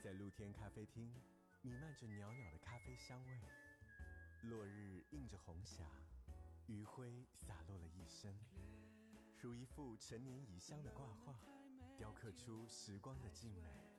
在露天咖啡厅，弥漫着袅袅的咖啡香味。落日映着红霞，余晖洒落了一身，如一幅陈年已香的挂画，雕刻出时光的静美。